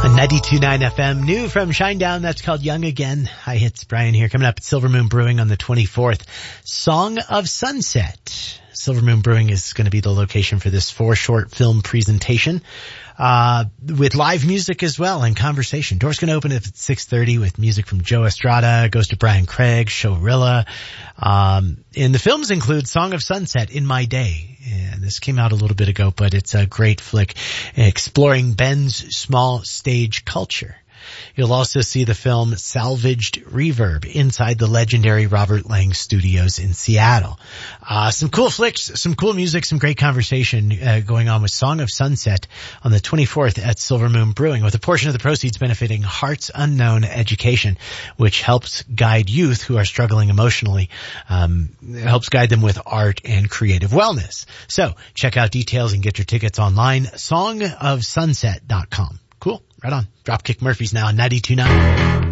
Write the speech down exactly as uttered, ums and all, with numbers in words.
ninety-two point nine F M, new from Shinedown, that's called Young Again. Hi, it's Brian here, coming up at Silver Moon Brewing on the twenty-fourth. Song of Sunset. Silver Moon Brewing is going to be the location for this four short film presentation, uh, with live music as well and conversation. Doors going to open at six thirty with music from Joe Estrada, goes to Brian Craig, Showrilla. Um, and the films include Song of Sunset, In My Day. And this came out a little bit ago, but it's a great flick exploring Ben's small stage culture. You'll also see the film Salvaged Reverb inside the legendary Robert Lang Studios in Seattle. Uh, some cool flicks, some cool music, some great conversation uh, going on with Song of Sunset on the twenty-fourth at Silver Moon Brewing, with a portion of the proceeds benefiting Hearts Unknown Education, which helps guide youth who are struggling emotionally, um, helps guide them with art and creative wellness. So check out details and get your tickets online, song of sunset dot com. Cool. Right on. Dropkick Murphys now on ninety-two point nine.